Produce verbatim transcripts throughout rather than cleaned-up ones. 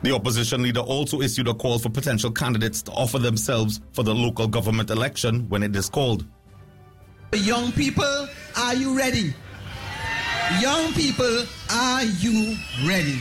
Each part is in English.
The opposition leader also issued a call for potential candidates to offer themselves for the local government election when it is called. Young people, are you ready? Young people, are you ready?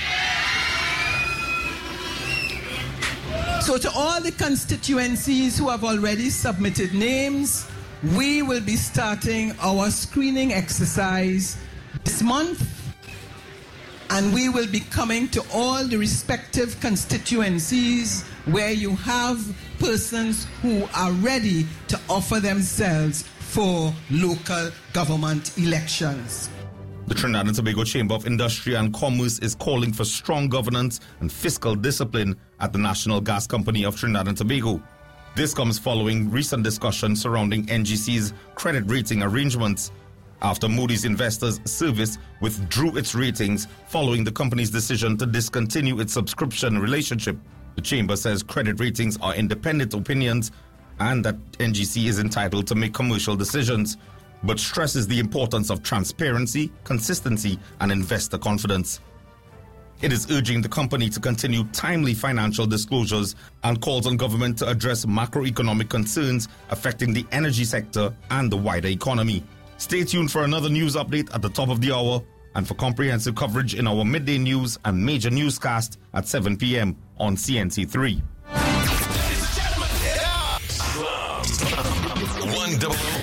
So to all the constituencies who have already submitted names, we will be starting our screening exercise this month, and we will be coming to all the respective constituencies where you have persons who are ready to offer themselves for local government elections. The Trinidad and Tobago Chamber of Industry and Commerce is calling for strong governance and fiscal discipline at the National Gas Company of Trinidad and Tobago. This comes following recent discussions surrounding N G C's credit rating arrangements after Moody's Investors Service withdrew its ratings following the company's decision to discontinue its subscription relationship. The Chamber says credit ratings are independent opinions and that N G C is entitled to make commercial decisions, but stresses the importance of transparency, consistency, and investor confidence. It is urging the company to continue timely financial disclosures and calls on government to address macroeconomic concerns affecting the energy sector and the wider economy. Stay tuned for another news update at the top of the hour and for comprehensive coverage in our midday news and major newscast at seven p.m. on C N C three. One double